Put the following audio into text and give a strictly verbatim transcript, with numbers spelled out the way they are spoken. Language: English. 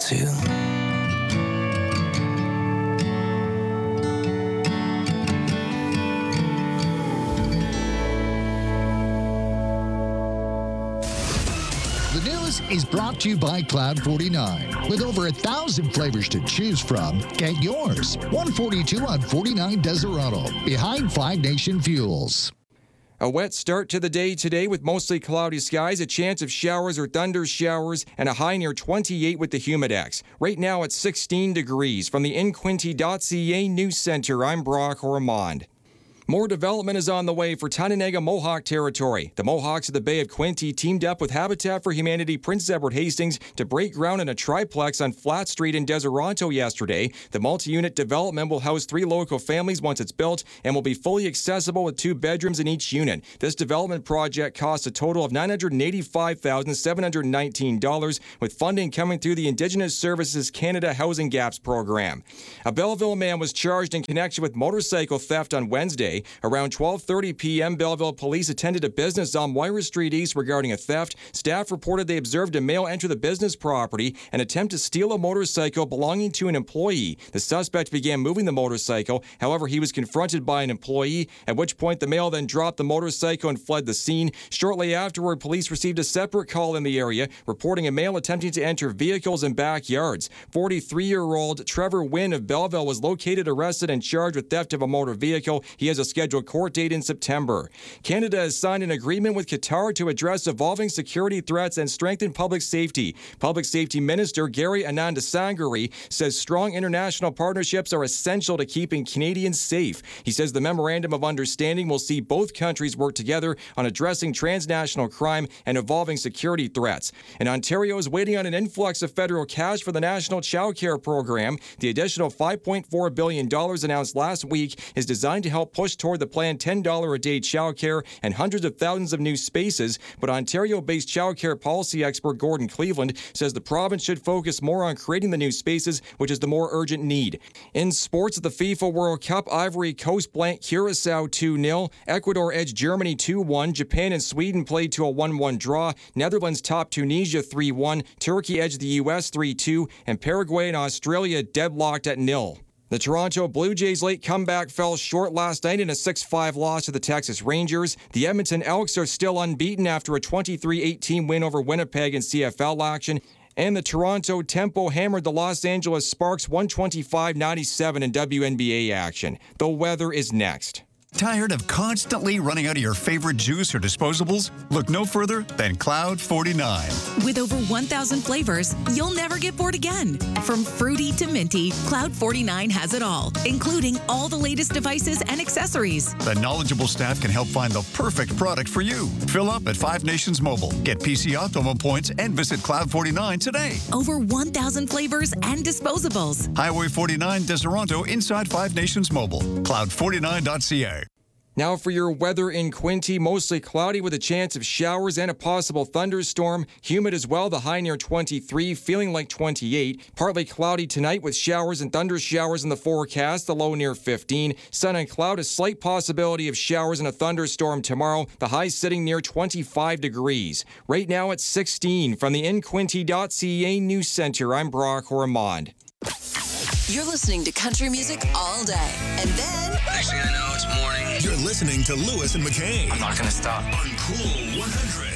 too. The news is brought to you by Cloud forty-nine. With over a thousand flavors to choose from, get yours. one forty-two on forty-nine Deserato, behind Five Nation Fuels. A wet start to the day today with mostly cloudy skies, a chance of showers or thunder showers, and a high near twenty-eight with the Humidex. Right now it's sixteen degrees. From the in quinte dot c a News Center, I'm Brock Ormond. More development is on the way for Tyendinaga Mohawk territory. The Mohawks of the Bay of Quinte teamed up with Habitat for Humanity Prince Edward Hastings to break ground in a triplex on Flat Street in Deserato yesterday. The multi-unit development will house three local families once it's built and will be fully accessible with two bedrooms in each unit. This development project costs a total of nine hundred eighty-five thousand seven hundred nineteen dollars, with funding coming through the Indigenous Services Canada Housing Gaps program. A Belleville man was charged in connection with motorcycle theft on Wednesday. Around twelve thirty p.m., Belleville police attended a business on Moira Street East regarding a theft. Staff reported they observed a male enter the business property and attempt to steal a motorcycle belonging to an employee. The suspect began moving the motorcycle. However, he was confronted by an employee, at which point the male then dropped the motorcycle and fled the scene. Shortly afterward, police received a separate call in the area reporting a male attempting to enter vehicles and backyards. forty-three-year-old Trevor Wynn of Belleville was located, arrested, and charged with theft of a motor vehicle. He has a scheduled court date in September. Canada has signed an agreement with Qatar to address evolving security threats and strengthen public safety. Public Safety Minister Gary Anandasangari says strong international partnerships are essential to keeping Canadians safe. He says the Memorandum of Understanding will see both countries work together on addressing transnational crime and evolving security threats. And Ontario is waiting on an influx of federal cash for the National Child Care Program. The additional five point four billion dollars announced last week is designed to help push toward the planned ten dollars a day childcare and hundreds of thousands of new spaces, but Ontario-based childcare policy expert Gordon Cleveland says the province should focus more on creating the new spaces, which is the more urgent need. In sports, the FIFA World Cup, Ivory Coast blanked Curacao two nil, Ecuador edged Germany two one, Japan and Sweden played to a one one draw, Netherlands topped Tunisia three one, Turkey edged the U S three two, and Paraguay and Australia deadlocked at nil. The Toronto Blue Jays' late comeback fell short last night in a six five loss to the Texas Rangers. The Edmonton Elks are still unbeaten after a twenty-three eighteen win over Winnipeg in C F L action. And the Toronto Tempo hammered the Los Angeles Sparks one twenty-five ninety-seven in W N B A action. The weather is next. Tired of constantly running out of your favorite juice or disposables? Look no further than Cloud forty-nine. With over one thousand flavors, you'll never get bored again. From fruity to minty, Cloud forty-nine has it all, including all the latest devices and accessories. The knowledgeable staff can help find the perfect product for you. Fill up at Five Nations Mobile. Get P C Optimum points and visit Cloud forty-nine today. Over one thousand flavors and disposables. Highway forty-nine, Deserato, inside Five Nations Mobile. Cloud forty-nine dot c a. Now for your weather in Quinte, mostly cloudy with a chance of showers and a possible thunderstorm. Humid as well, the high near twenty-three, feeling like twenty-eight. Partly cloudy tonight with showers and thunder showers in the forecast, the low near fifteen. Sun and cloud, a slight possibility of showers and a thunderstorm tomorrow, the high sitting near twenty-five degrees. Right now it's sixteen. From the in quinte dot c a News Center, I'm Brock Ormond. You're listening to country music all day. And then... next thing I know, it's morning. You're listening to Lewis and McKay. I'm not going to stop. On Cool one hundred.